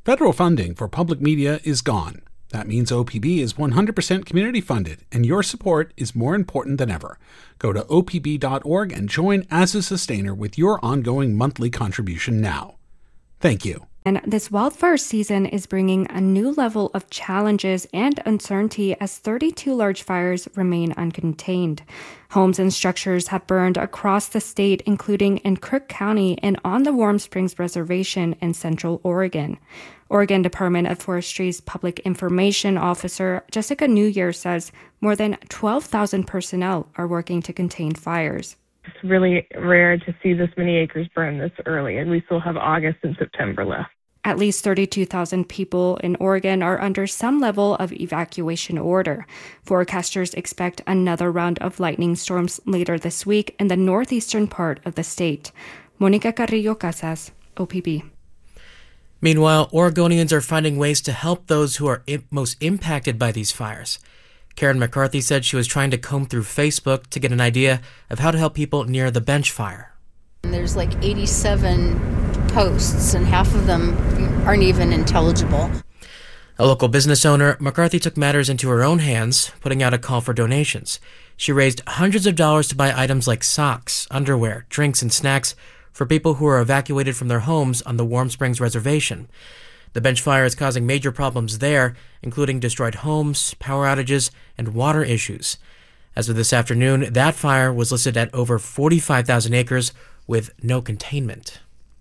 Federal funding for public media is gone. That means OPB is 100% community funded, and your support is more important than ever. Go to opb.org and join as a sustainer with your ongoing monthly contribution now. Thank you. And this wildfire season is bringing a new level of challenges and uncertainty as 32 large fires remain uncontained. Homes and structures have burned across the state, including in Crook County and on the Warm Springs Reservation in Central Oregon. Oregon Department of Forestry's Public Information Officer Jessica New Year says more than 12,000 personnel are working to contain fires. It's really rare to see this many acres burn this early, and we still have August and September left. At least 32,000 people in Oregon are under some level of evacuation order. Forecasters expect another round of lightning storms later this week in the northeastern part of the state. Monica Carrillo Casas, OPB. Meanwhile, Oregonians are finding ways to help those who are most impacted by these fires. Karen McCarthy said she was trying to comb through Facebook to get an idea of how to help people near the bench fire. There's like 87 posts, and half of them aren't even intelligible. A local business owner, McCarthy took matters into her own hands, putting out a call for donations. She raised hundreds of dollars to buy items like socks, underwear, drinks, and snacks for people who are evacuated from their homes on the Warm Springs Reservation. The bench fire is causing major problems there, including destroyed homes, power outages, and water issues. As of this afternoon, that fire was listed at over 45,000 acres with no containment.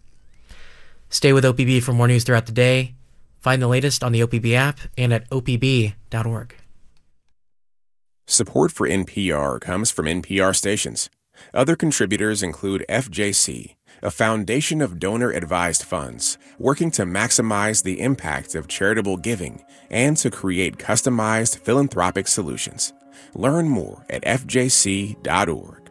Stay with OPB for more news throughout the day. Find the latest on the OPB app and at opb.org. Support for NPR comes from NPR stations. Other contributors include FJC, a foundation of donor-advised funds working to maximize the impact of charitable giving and to create customized philanthropic solutions. Learn more at fjc.org.